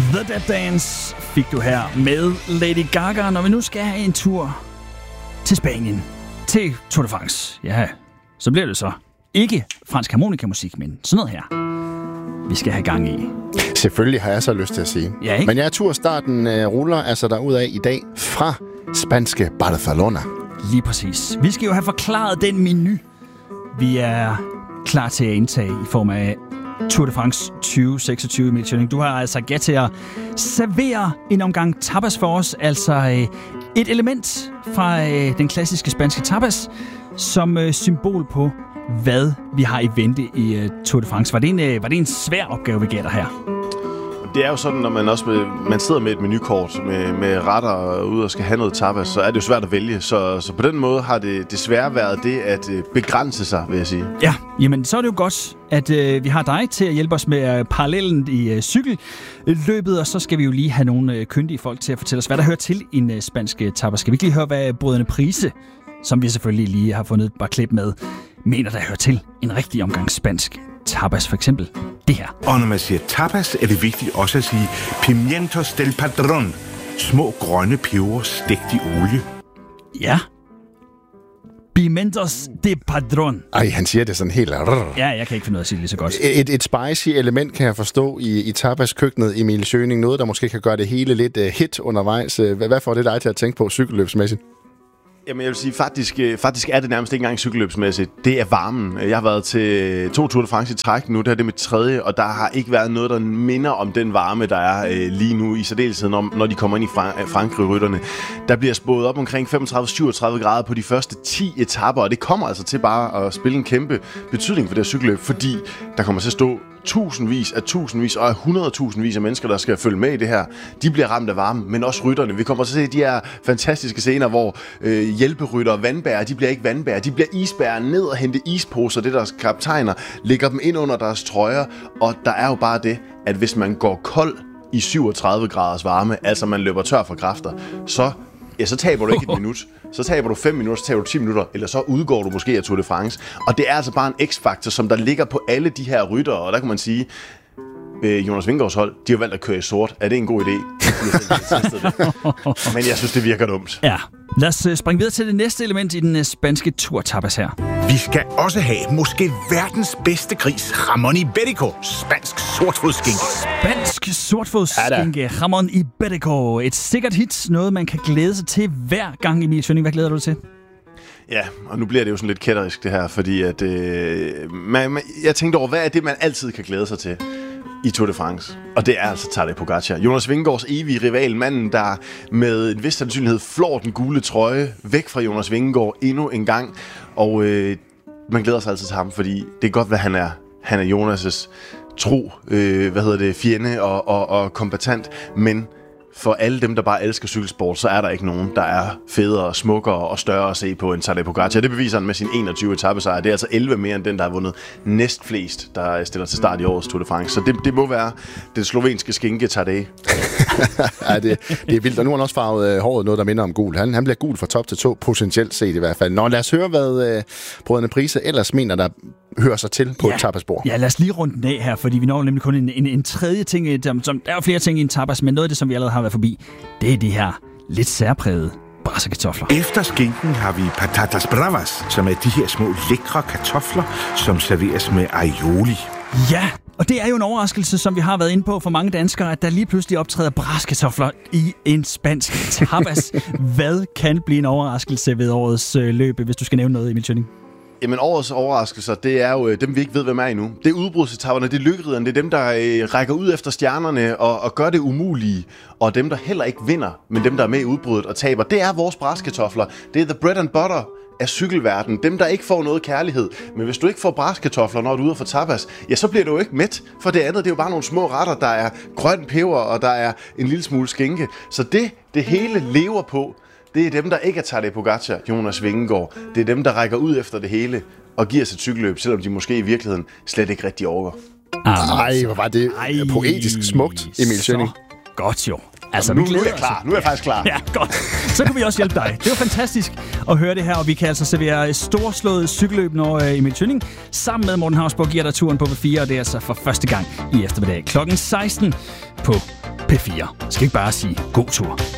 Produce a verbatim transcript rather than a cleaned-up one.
The Dead Dance fik du her med Lady Gaga, når vi nu skal have en tur til Spanien, til Tour de France. Ja, så bliver det så ikke fransk harmonikamusik, men sådan noget her, vi skal have gang i. Selvfølgelig har jeg så lyst til at sige. Ja, ikke? Men ja, turstarten uh, ruller altså derudad i dag fra spanske Barcelona. Lige præcis. Vi skal jo have forklaret den menu, vi er klar til at indtage i form af Tour de France tyve seksogtyve, Emil Schønning. Du har altså gæt til at servere en omgang tapas for os, altså øh, et element fra øh, den klassiske spanske tapas, som øh, symbol på, hvad vi har i vente i øh, Tour de France. Var det, en, øh, var det en svær opgave, vi gætter her? Det er jo sådan, når man også med, man sidder med et menukort med, med retter ude og skal have noget tapas, så er det jo svært at vælge. Så, så på den måde har det desværre været det at begrænse sig, vil jeg sige. Ja, jamen så er det jo godt, at øh, vi har dig til at hjælpe os med øh, parallellen i øh, cykelløbet, og så skal vi jo lige have nogle øh, kyndige folk til at fortælle os, hvad der hører til en øh, spansk tapas. Skal vi ikke lige høre, hvad brødrene Price, som vi selvfølgelig lige har fundet et par klip med, mener, der hører til en rigtig omgang spansk tapas, for eksempel det her. Og når man siger tapas, er det vigtigt også at sige pimientos del padrón. Små grønne peber stegt i olie. Ja. Pimientos de padrón. Ej, han siger det sådan helt... Ja, jeg kan ikke finde noget at sige lige så godt. Et, et spicy element kan jeg forstå i, i tapas-køkkenet, Emil Schønning. Noget, der måske kan gøre det hele lidt uh, hit undervejs. Hvad, hvad får det dig til at tænke på cykelløbsmæssigt? Jamen, jeg vil sige, faktisk, faktisk er det nærmest ikke engang cykelløbsmæssigt. Det er varmen. Jeg har været til to Tour de France i træk nu, det er det mit tredje, og der har ikke været noget, der minder om den varme, der er øh, lige nu, i særdeleshed, når, når de kommer ind i Fran- Frankrig-rytterne. Der bliver spået op omkring femogtredive til syvogtredive grader på de første ti etaper, og det kommer altså til bare at spille en kæmpe betydning for det her cykelløb, fordi der kommer til at stå tusindvis af tusindvis og hundredtusindvis af mennesker, der skal følge med i det her. De bliver ramt af varme, men også rytterne. Vi kommer til at se de her fantastiske scener, hvor øh, hjælperytter og vandbærer, de bliver ikke vandbærer, de bliver isbærer ned og hente isposer, det deres kaptajner, lægger dem ind under deres trøjer, og der er jo bare det, at hvis man går kold i syvogtredive graders varme, altså man løber tør for kræfter, så ja, så taber du ikke et minut. Så taber du fem minutter, så taber du ti minutter, eller så udgår du måske af Tour de France. Og det er altså bare en x-faktor, som der ligger på alle de her ryttere, og der kan man sige, øh, Jonas Vingegaards hold, de har valgt at køre i sort. Er det en god idé? Men jeg synes, det virker dumt. Ja. Lad os springe videre til det næste element i den spanske Tour-tapas her. Vi skal også have måske verdens bedste gris, Ramon Iberico, spansk sortfodsskinke. Spansk sortfodsskinke, ja, Ramon Iberico. Et sikkert hit, noget man kan glæde sig til hver gang. Emil Schønning, hvad glæder du dig til? Ja, og nu bliver det jo sådan lidt kætterisk det her, fordi at, øh, man, man, jeg tænkte over, hvad er det, man altid kan glæde sig til i Tour de France? Og det er altså Tadej Pogačar. Jonas Vingegaards evige rival, manden, der med en vis sandsynlighed flår den gule trøje væk fra Jonas Vingegaard endnu en gang. Og øh, man glæder sig altid til ham, fordi det er godt, hvad han er. Han er Jonas' tro, øh, hvad hedder det, fjende og, og, og kombatant, men for alle dem, der bare elsker cykelsport, så er der ikke nogen, der er federe, smukkere og større at se på end Tadej Pogačar. Det beviser han med sin enogtyve etapesejre. Det er altså elleve mere end den, der har vundet næstflest, der stiller til start i årets Tour de France. Så det, det må være den slovenske skinke Tadej. Ja, det, det er vildt. Og nu har han også farvet øh, håret noget, der minder om gul. Han, han bliver gul fra top til to, potentielt set i hvert fald. Nå, lad os høre, hvad øh, brødrene Price ellers mener, der hører sig til på ja. et tapasbord. Ja, lad os lige runde den af her, fordi vi når nemlig kun en, en, en tredje ting. Som, som, der er jo flere ting i en tapas, men noget af det, som vi allerede har været forbi, det er de her lidt særprægede brassekartofler. Efter skinken har vi patatas bravas, som er de her små lækre kartofler, som serveres med aioli. Ja, og det er jo en overraskelse, som vi har været inde på for mange danskere, at der lige pludselig optræder brassekartofler i en spansk tapas. Hvad kan blive en overraskelse ved årets øh, løb, hvis du skal nævne noget, Emil Schønning? Jamen, årets overraskelser, det er jo dem, vi ikke ved, hvem er endnu. Det er udbrudsetaperne, det er lykkeridderne, det er dem, der øh, rækker ud efter stjernerne og, og gør det umulige. Og dem, der heller ikke vinder, men dem, der er med i udbruddet og taber, det er vores brassekartofler. Det er the bread and butter af cykelverden. Dem, der ikke får noget kærlighed. Men hvis du ikke får brassekartofler, når du er ude for tapas, ja, så bliver du jo ikke mæt. For det andet, det er jo bare nogle små retter, der er grøn peber, og der er en lille smule skinke. Så det, det hele lever på, det er dem, der ikke er Tadej Pogačar, Jonas Vingegaard. Det er dem, der rækker ud efter det hele og giver sig et cykelløb, selvom de måske i virkeligheden slet ikke rigtig overgår. Ej, hvor var det Ej, poetisk smukt, Emil Schønning. Godt jo. Altså, nu, nu er jeg klar. Nu er jeg faktisk klar. Ja, godt. Så kan vi også hjælpe dig. Det var fantastisk at høre det her, og vi kan altså servere storslået cykelløb, når Emil Schønning sammen med Morten Hausborg giver dig turen på V fire, og det er altså for første gang i eftermiddag klokken seksten på P fire. Skal ikke bare sige god tur.